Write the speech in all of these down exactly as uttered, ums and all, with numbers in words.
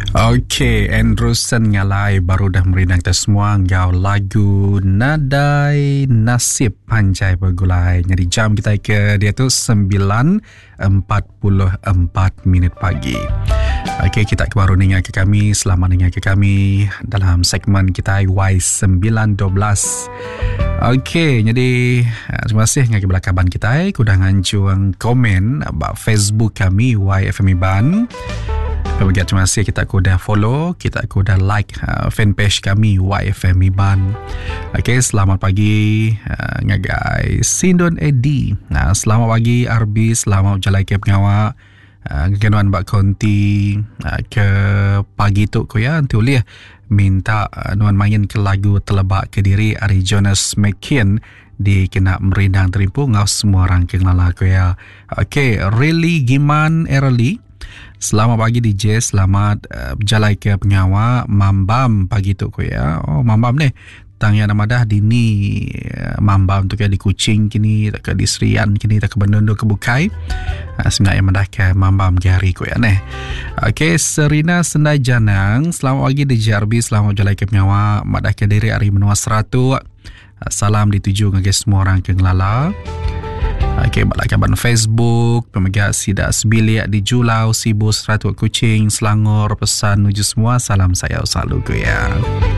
Okey, Andrewson ngalai baru dah merinang kita semua ngau lagu Nadai Nasib Panjai Bergulai. Jadi jam kita ke dia tu sembilan empat puluh empat minit pagi. Okey, kita baru dengar ke kami, selamat dengar ke kami dalam segmen kita Y sembilan dua belas. Okey, jadi terima kasih dengan kebelakaban kita. Kudangan juang komen about Facebook kami Y F M Iban. Bagi terima kasih kita kuda follow, kita kuda like uh, fanpage kami Y F M Iban. Okey, selamat pagi uh, ngagai Sindon Edi. Nah, selamat pagi Arbi, selamat berjalan ke pengawak. Uh, Genuan Mbak Konti uh, ke pagi tu ko ya nanti boleh minta uh, nuan main ke lagu Telebak Kediri Ari Jonas McKean di kena merindang terimpu ngau semua orang ke lala ko ya. Okey, really Giman Early. Selamat pagi D J, selamat uh, berjalan ke pengawak Mambam pagi tu ko ya. Oh, Mambam ni tang yang nama dah dini uh, Mambam tu ke di Kuching kini tak ke di Serian kini tak ke Bendondo ke Bukai. Uh, sebenarnya madah ke Mambam ke hari ko ya ni. Okey, Serina Sendai Janang, selamat pagi D J Arbi, selamat berjalan ke pengawak madah ke diri hari menua seratu. Uh, salam dituju ngage semua orang ke ngelala. Okey, balik kaban Facebook, pemegang Sidak Sebiliak di Julau, Sibu Seratuk Kuching, Selangor, pesan nuju semua, salam saya selalu ke ya.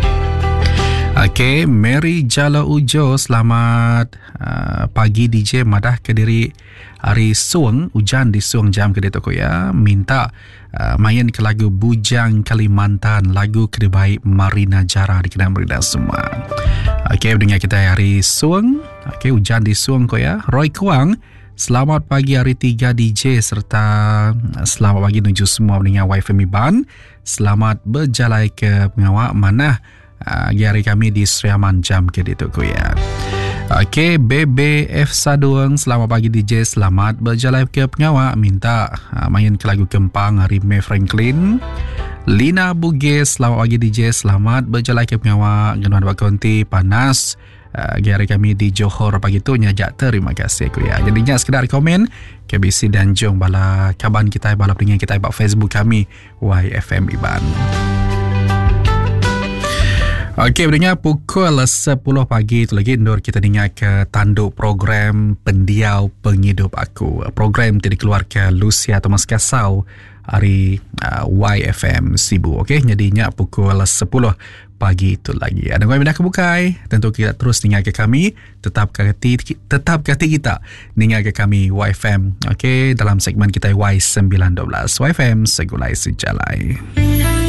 Okey, Mary Jala Ujo, selamat uh, pagi D J madah Kediri hari Suang, hujan di Suang jam ke dia toko ya, minta uh, main ke lagu Bujang Kalimantan, lagu kedebaik Marina Jara dikenal merida semua. Okey, dengar kita hari Suang. Okey, hujan di Suang ko ya. Roy Kuang, selamat pagi hari tiga D J serta selamat pagi menuju semua mendengar Y F M Iban. Selamat berjalan ke pengawak mana uh, hari kami di Seriaman jam ke itu ko ya. Okey, B B F Saduang, selamat pagi D J, selamat berjalan ke pengawak, minta uh, main ke lagu Kempang hari May Franklin. Lina Bugis, selamat pagi D J, selamat berjalan ke pengawak Genuan Pak Konti, panas uh, hari kami di Johor pagi tu nyajak terima kasih ku ya. Jadi jangan sekedar komen K B C dan jom bala kaban kita bala dengan kita bak Facebook kami Y F M Iban. Okey, berdengar pukul sepuluh pagi tu lagi Nur kita dengar ke tanduk program Pendiau Penghidup Aku. Program tidak dikeluarkan Lucia Thomas Kasau hari uh, Y F M Sibu. Okey, jadinya pukul sepuluh pagi itu lagi. Ada yang nak kebukai, tentu kita terus dengar ke kami, tetap kati tetap kati kita dengar ke kami Y F M. Okey, dalam segmen kita Y sembilan dua belas Y F M Segulai Sejalai.